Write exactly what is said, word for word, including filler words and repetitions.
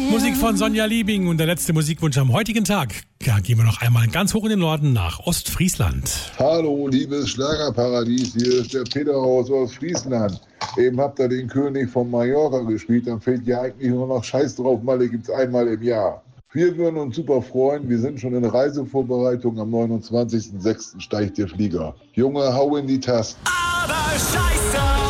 Musik von Sonja Liebing und der letzte Musikwunsch am heutigen Tag. Ja, gehen wir noch einmal ganz hoch in den Norden nach Ostfriesland. Hallo, liebes Schlagerparadies, hier ist der Peter aus Ostfriesland. Eben habt ihr den König von Mallorca gespielt, dann fällt ja eigentlich nur noch Scheiß drauf, Malle gibt's einmal im Jahr. Wir würden uns super freuen, wir sind schon in Reisevorbereitung, am neunundzwanzigsten sechsten steigt der Flieger. Junge, hau in die Tasten. Aber Scheiße!